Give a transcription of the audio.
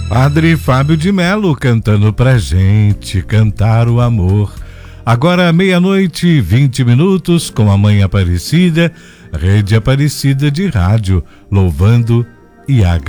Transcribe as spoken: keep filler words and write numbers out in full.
Padre Fábio de Melo cantando pra gente, cantar o amor. Agora meia-noite e vinte minutos com a Mãe Aparecida, Rede Aparecida de Rádio, louvando e agradecendo.